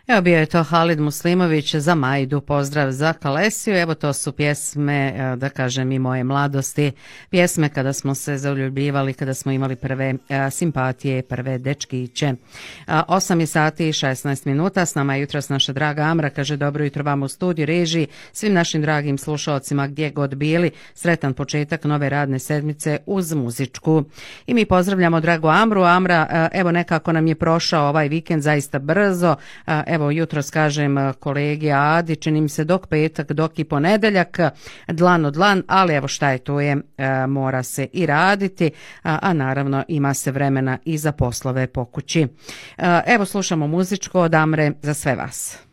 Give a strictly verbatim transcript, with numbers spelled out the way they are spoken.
Evo bio je to Halid Muslimović za Majdu, pozdrav za Kalesiju. Evo to su pjesme, da kažem, i moje mladosti, pjesme kada smo se zaljubljivali, kada smo imali prve a, simpatije, prve dečkiće. A, osam je sati i šesnaest minuta, s nama je jutros naša draga Amra, kaže dobro jutro vam u studiju, režiji, svim našim dragim slušalcima gdje god bili, sretan početak nove radne sedmice uz muzičku. I mi pozdravljamo dragu Amru. Amra, a, evo nekako nam je prošao ovaj vikend zaista brzo. A, Evo, jutros kažem kolegi Adi, čini mi se dok petak, dok i ponedeljak, dlan od dlan, ali evo šta je to je, mora se i raditi, a, a naravno ima se vremena i za poslove po kući. Evo slušamo muzičko od Amre za sve vas.